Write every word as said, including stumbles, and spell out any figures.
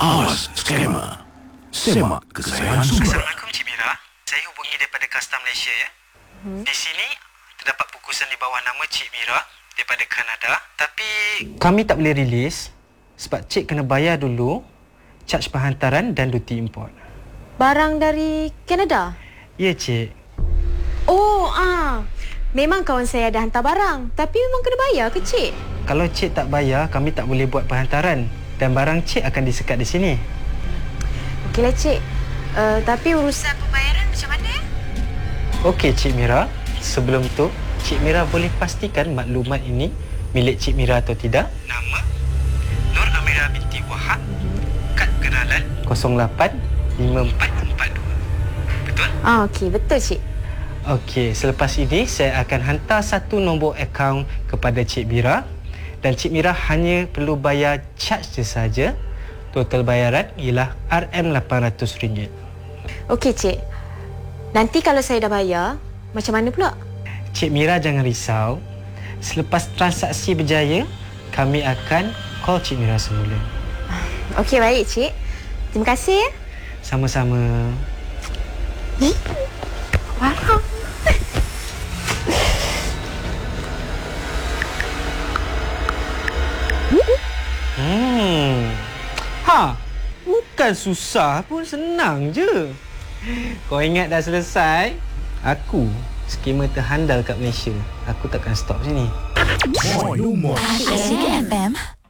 Awas scammer. Semak kesayangan sumber. Assalamualaikum Cik Mira. Saya hubungi daripada Custom Malaysia ya. Hmm. Di sini terdapat pukusan di bawah nama Cik Mira daripada Kanada. Tapi kami tak boleh rilis sebab Cik kena bayar dulu caj penghantaran dan duty import. Barang dari Kanada? Ya Cik. Oh, ah. Memang kawan saya ada hantar barang. Tapi memang kena bayar ke Cik? Kalau Cik tak bayar, kami tak boleh buat penghantaran. Dan barang Cik akan disekat di sini. Okeylah Cik. Uh, tapi urusan pembayaran macam mana? Okey Cik Mira. Sebelum tu, Cik Mira boleh pastikan maklumat ini milik Cik Mira atau tidak? Nama Nur Amira binti Wahab. Kad kenalan kosong lapan lima empat empat dua. Betul? Ah, okey, betul Cik. Okey, selepas ini saya akan hantar satu nombor akaun kepada Cik Mira dan Cik Mira hanya perlu bayar caj je saja. Total bayaran ialah R M lapan ratus ringgit. Okey Cik. Nanti kalau saya dah bayar, macam mana pula? Cik Mira jangan risau. Selepas transaksi berjaya, kami akan call Cik Mira semula. Okey, baik Cik. Terima kasih ya. Sama-sama. Hmm? Barang. Hmm. Ha, bukan susah pun, senang je. Kau ingat dah selesai? Aku skamer terhandal kat Malaysia. Aku takkan stop sini. Moin Umur. Asyik F M.